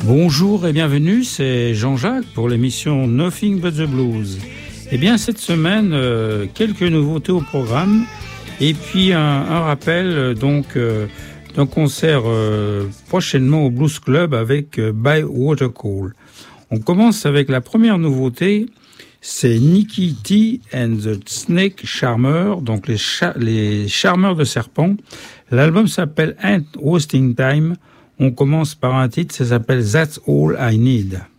Bonjour et bienvenue, c'est Jean-Jacques pour l'émission Nothing But The Blues. Eh bien, cette semaine, quelques nouveautés au programme et puis un rappel d'un concert prochainement au Blues Club avec By Watercall. On commence avec la première nouveauté, c'est Nicky T and the Snake Charmer, donc les charmeurs de serpents. L'album s'appelle Ain't Wasting Time. On commence par un titre, ça s'appelle That's All I Need.